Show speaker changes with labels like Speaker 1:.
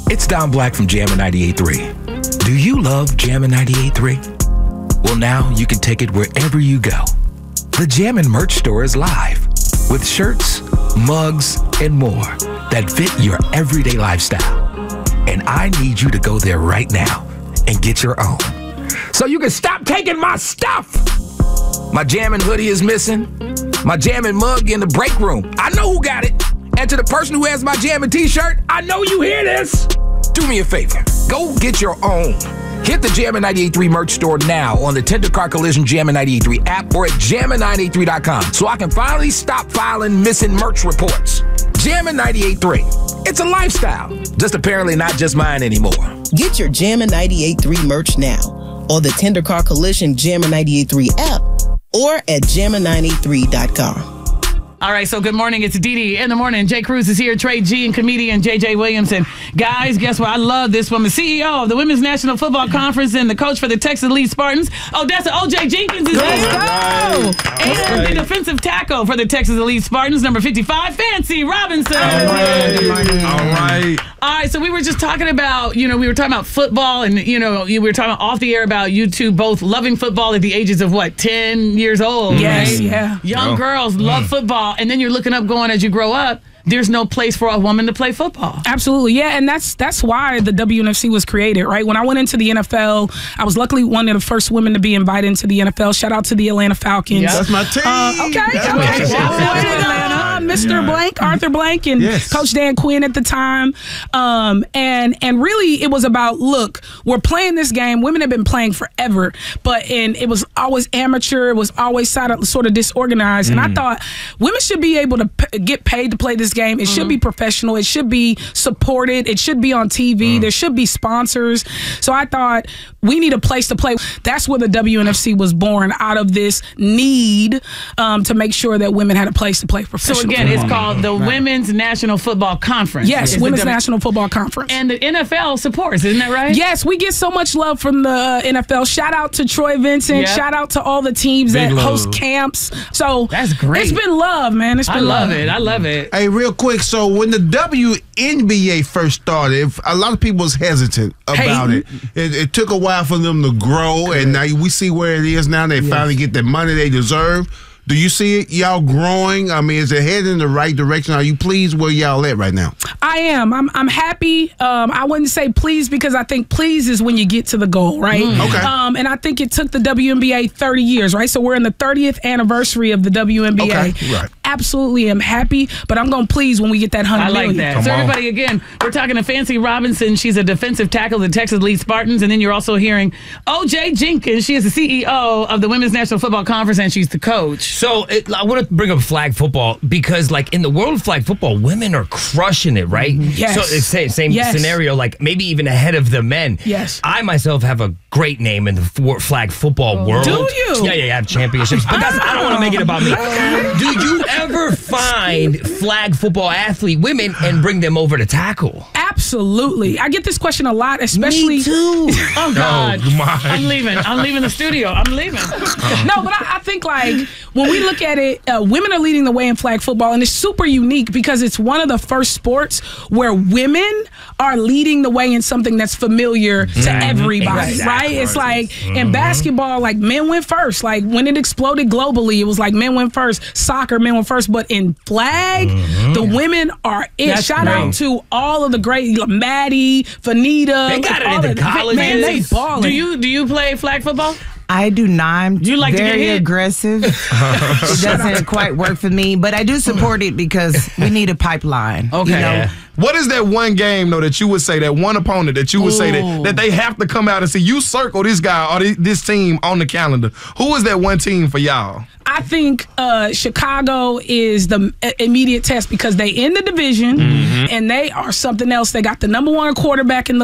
Speaker 1: It's Don Black from Jammin' 98.3. Do you love Jammin' 98.3? Well, now you can take it wherever you go. The Jammin' merch store is live with shirts, mugs, and more that fit your everyday lifestyle. And I need you to go there right now and get your own, so you can stop taking my stuff. My Jammin' hoodie is missing. My Jammin' mug in the break room. I know who got it. And to the person who has my Jammin' t-shirt, I know you hear this. Do me a favor. Go get your own. Hit the Jammin' 98.3 merch store now on the Tender Car Collision Jammin' 98.3 app or at jammin983.com so I can finally stop filing missing merch reports. Jammin' 98.3. It's a lifestyle. Just apparently not just mine anymore.
Speaker 2: Get your Jammin' 98.3 merch now on the Tender Car Collision Jammin' 98.3 app or at jammin983.com.
Speaker 3: All right, so good morning. It's Dee in the morning. Jay Cruz is here, Trey G and comedian JJ Williamson. Guys, guess what? I love this woman. CEO of the Women's National Football Conference and the coach for the Texas Elite Spartans, Odessa O.J. Jenkins is here.
Speaker 2: Let's go.
Speaker 3: And the defensive tackle for the Texas Elite Spartans, number 55, Fancy Robinson.
Speaker 4: All right.
Speaker 3: All right, so we were just talking about, we were talking about football and, we were talking off the air about you two both loving football at the ages of, 10 years old,
Speaker 4: Yes,
Speaker 3: right?
Speaker 4: yeah.
Speaker 3: Young girls love football, and then you're looking up going as you grow up, there's no place for a woman to play football.
Speaker 4: Absolutely, yeah, and that's why the WNFC was created, right? When I went into the NFL, I was luckily one of the first women to be invited into the NFL. Shout out to the Atlanta Falcons.
Speaker 3: Yep.
Speaker 5: That's my team.
Speaker 4: Okay. Shout out to Atlanta. Mr. Blank, Arthur Blank, and Coach Dan Quinn at the time. And really, it was about, look, we're playing this game. Women have been playing forever, and it was always amateur. It was always sort of disorganized. And I thought women should be able to get paid to play this game. It should be professional. It should be supported. It should be on TV. There should be sponsors. So I thought we need a place to play. That's where the WNFC was born, out of this need to make sure that women had a place to play professional.
Speaker 3: So again, it's called the Women's National Football Conference.
Speaker 4: Yes, Women's National Football Conference.
Speaker 3: And the NFL supports, isn't that right?
Speaker 4: Yes, we get so much love from the NFL. Shout out to Troy Vincent.
Speaker 3: Yep.
Speaker 4: Shout out to all the teams that host camps. So
Speaker 3: that's great.
Speaker 4: It's been love, man. It's been love.
Speaker 3: I love it.
Speaker 5: Hey, real quick, so when the WNBA first started, a lot of people was hesitant about it. It took a while for them to grow, and now we see where it is now. They finally get the money they deserve. Do you see it, y'all growing? I mean, is it heading in the right direction? Are you pleased where y'all at right now?
Speaker 4: I am. I'm happy. I wouldn't say pleased because I think pleased is when you get to the goal, right?
Speaker 5: Okay.
Speaker 4: And I think it took the WNBA 30 years, right? So we're in the 30th anniversary of the WNBA.
Speaker 5: Okay, right.
Speaker 4: Absolutely am happy, but I'm going to please when we get that 100 million.
Speaker 3: I like that. So everybody, again, we're talking to Fancy Robinson. She's a defensive tackle of the Texas Elite Spartans. And then you're also hearing O.J. Jenkins. She is the CEO of the Women's National Football Conference, and she's the coach.
Speaker 6: So I want to bring up flag football because, in the world of flag football, women are crushing it, right?
Speaker 4: Yes.
Speaker 6: So it's same scenario, maybe even ahead of the men.
Speaker 4: Yes.
Speaker 6: I myself have a great name in the flag football world.
Speaker 4: Do you?
Speaker 6: Yeah, I have championships. But I don't want to make it about me.
Speaker 4: Okay.
Speaker 6: Do you ever find flag football athlete women and bring them over to tackle?
Speaker 4: Absolutely. I get this question a lot, especially.
Speaker 6: Me too.
Speaker 3: Oh, God.
Speaker 5: my.
Speaker 3: I'm leaving the studio. I'm leaving.
Speaker 4: No, but I think when we look at it, women are leading the way in flag football, and it's super unique because it's one of the first sports where women are leading the way in something that's familiar to everybody, right? It's in basketball, men went first. When it exploded globally, it was men went first. Soccer, men went first. But in flag, the women are it.
Speaker 3: That's
Speaker 4: Shout
Speaker 3: great.
Speaker 4: out to all of the great Maddie, Fanita.
Speaker 6: They got it in the colleges.
Speaker 4: Man, they balling.
Speaker 3: Do you play flag football?
Speaker 7: I do not. I'm
Speaker 3: You like to get
Speaker 7: very
Speaker 3: hit?
Speaker 7: aggressive. It doesn't quite work for me, but I do support it because we need a pipeline.
Speaker 3: Okay.
Speaker 7: You know?
Speaker 5: What is that one game, though, that you would say, that one opponent that you would say that they have to come out and say, you circle this guy or this team on the calendar? Who is that one team for y'all?
Speaker 4: I think Chicago is the immediate test because they in the division and they are something else. They got the #1 quarterback in the